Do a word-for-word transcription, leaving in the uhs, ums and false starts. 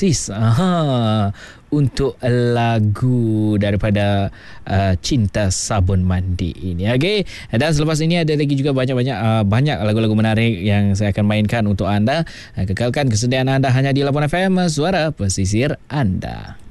Sis. Aha. Untuk lagu daripada uh, Cinta Sabun Mandi ini. Okey. Dan selepas ini ada lagi juga banyak-banyak uh, banyak lagu-lagu menarik yang saya akan mainkan untuk anda. Uh, kekalkan kesediaan anda hanya di Labuan F M, suara pesisir anda.